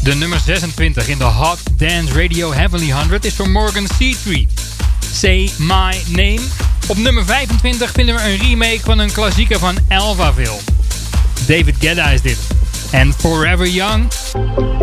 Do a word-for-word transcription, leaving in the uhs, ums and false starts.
De nummer zesentwintig in de Hot Dance Radio Heavenly honderd is voor Morgan Seatree. Say My Name. Op nummer vijfentwintig vinden we een remake van een klassieker van Alphaville. David Guetta is dit. En Forever Young.